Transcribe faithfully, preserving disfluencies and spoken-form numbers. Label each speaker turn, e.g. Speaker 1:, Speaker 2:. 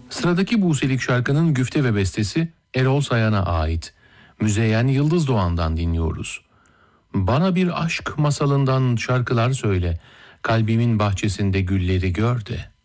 Speaker 1: Sıradaki Buselik şarkının güfte ve bestesi Erol Sayan'a ait. Müzeyyen Yıldız Doğan'dan dinliyoruz. Bana bir aşk masalından şarkılar söyle, kalbimin bahçesinde gülleri gör de.